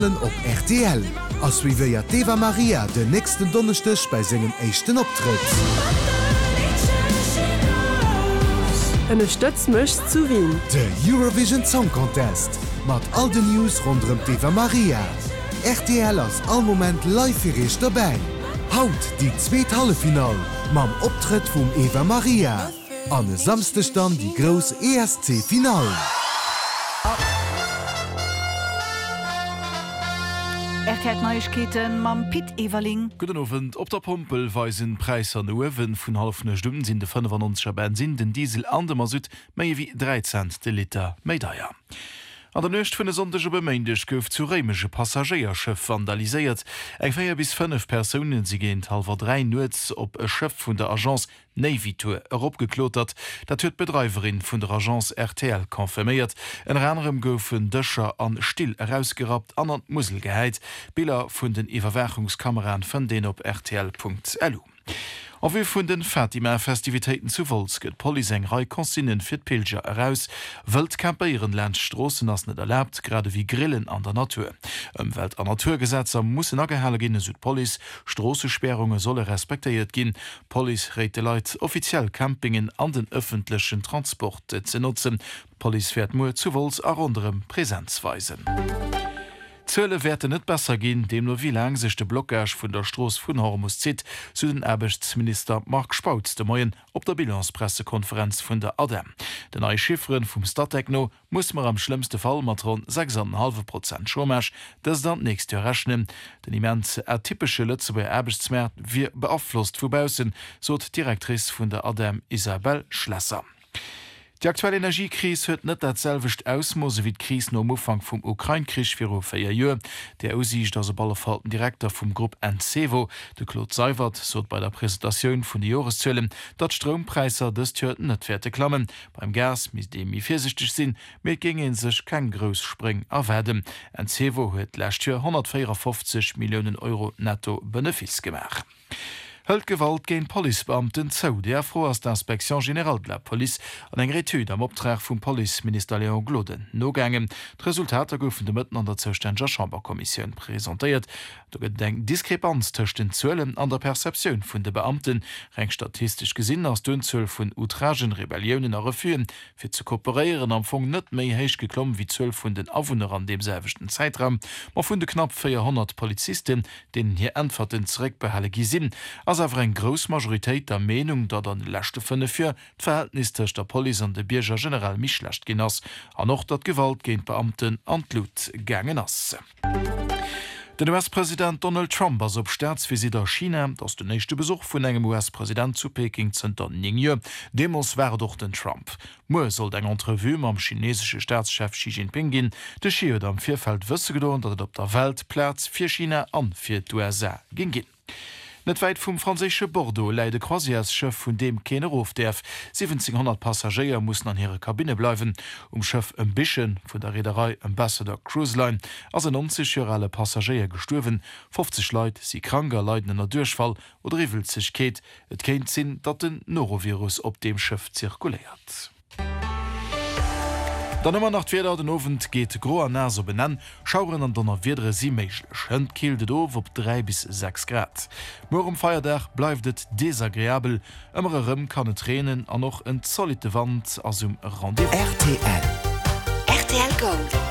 op RTL. Als wie ja Eva Maria den nächsten Donnerstag bei seinem echten Auftritt. Eine Stützmisch zu Wien. Der Eurovision Song Contest. Mit all den News rund um Eva Maria. RTL ist all Moment live für euch dabei. Haut die zweite Halbfinale mit dem Auftritt von Eva Maria. An Samstag dann die große ESC-Finale. Neuigkeiten mam Pit Everling. Guten Abend. Op der Pompel weisen Preis an Uwen vun halfne Stunden sind de 95 Band sind den Diesel an dem Masut méi wie 3 Cent de Liter Meidaier. An der Nøcht vun de sondege Bemeindech gouf zu rémesche Passagierschëff vandaliséiert. Eg 4 bis 5 Personen sie géint halber 3 Nuets op e Schëff vun der Agence Navy Tour opgeklotert, dat huet Bedreiverin vun der Agence RTL konfirméiert. En Rannerem goufen Dëcher an still herausgerat an an Musel geheit, Bilder vun den Iwerwerchungskameran vun den op rtl.lu. Auf wie vun den Fatima-Festivitäten zu Volz gëtt Polisengrei Konsinnen fir Pilger heraus, wëlt campéieren Landstrossen ass net erlaubt, gerade wie Grillen an der Natur. Welt an Naturgesetzer mussssen agehelle ginne Südpolis, Strossesperrungen solle respektéiert ginn. Polis réite Leiit offiziell Campingen an den öffentlichen Transport ze nutzen. Polis fährt mo zu Volz a anderem Präsenzweisen. Zölle werden net besser gehen, dem nur wie lang sich de Blockage vun der Stroß vun Hormus zit, zu den Erbechtsminister Mark Spautz de Moien op der Bilanzpressekonferenz vun der ADEM. Den neue Schiffren vum Stadtechno muss man am schlimmste Fall matron 6,5% Schomech, das dann nächst Jahr rechnen. Den immense atypische Lützeburger Erbechtsmärt wie beabflusst vubausen, so Direktrice vun der ADEM Isabel Schlesser. Die aktuelle Energiekrise huet net datselwicht Ausmose wie d'Krise no Umfang vum Ukraine-Krich fir 4 Joer. Der aussicht as ballerfalten Direktor vum Gruppe Ensevo, de Claude Seiwert, sot bei der Präsentation vun die Joreszëllen, dat Strompreiser des Türten net fährte klammen. Beim Gas mis dem mi vorsichtig sinn, mir gingen sech kein Gros Spring erwerden. Ensevo huet lächt 154 Millionen Euro netto Benefiz gemacht. Hëlltgewalt géint Polizebeamten zou, der froh ass d'Inspektion General de la Police an eng Etude am Optrag vum Polizeminister Leon Gloden nogängem. D'Resultater goufen de Mëtten an der Zoustänger Chamberkommissionun präsentéiert. Do gedenk Diskrepanz tëcht den Zuelen an der Perzeptioun vun de Beamten, reng statistisch gesinn ass d'Unzuel vun outragen Rebellionen a Refuen, fir ze kooperieren am Fong net méi héich geklomm wie 12 vun den Awunner an dem selwechten Zeitraum, ma vun de knapp 400 Polizisten, denen hier entferten zeréck behelle gisinn, as awer eng gros Majoritéit der Menung, dat an lächte fënne fir d'Verhältnis tëcht der Poli an de Bierger generell mischlecht gin ass, an noch dat Gewalt géint Beamten an Lut gangen ass. Den US-Präsident Donald Trump as op Staatsvisit a China, dats de nächste Besuch vun engem US-Präsident zu Peking zenter Ningye, demos war doch den Trump. Mo soll eng Entrevue am chinesische Staatschef Xi Jinping gin, de Xi huet am Vierfeld wësse gedon, dat et op der Welt Platz fir China an fir d'USA gin gin. Net weit vum franzésche Bordeaux leide Croisièrsschëff vun dem kener Rof derf. 1700 Passagier mussssen an here Kabine bleiwen, Schëff Ambition vun der Reederei Ambassador Cruise Line ass en 90 alle Passagier gestuerwen, 50 Leiit si kranker leiden der Durchfall oder Rivelzechkeet, et kéint sinn, dat den Norovirus op dem Schëff zirkuléiert. Dann immer nach wieder den Ofent geht Gro an Naso benennen, Schauren an dannner widere sie méiglech. Hënd kielt of op 3 bis 6 Grad. Morgen Feierdach bleibt et desagréabel, ëmmerem kann et Tränen an noch en solide Wand as Rendezvous. RTL Gold.